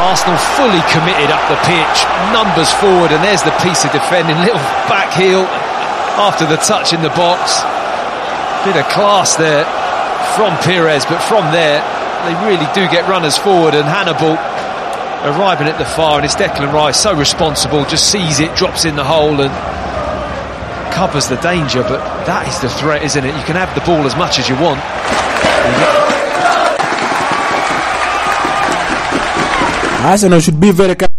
Arsenal fully committed up the pitch, numbers forward, and there's the piece of defending, little back heel after the touch in the box. Bit of class there from Pires, but from there they really do get runners forward, and Hannibal arriving at the far, and it's Declan Rice, so responsible, just sees it, drops in the hole and covers the danger. But that is the threat, isn't it? You can have the ball as much as you want. Arsenal should be very careful.